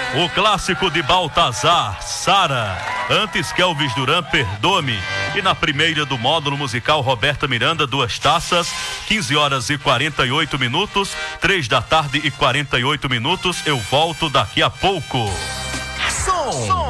O clássico de Baltazar, Sara, antes Kelvis Duran, Perdoe-me. E na primeira do módulo musical, Roberta Miranda, Duas Taças, 15h48, 3h48. Eu volto daqui a pouco. Som.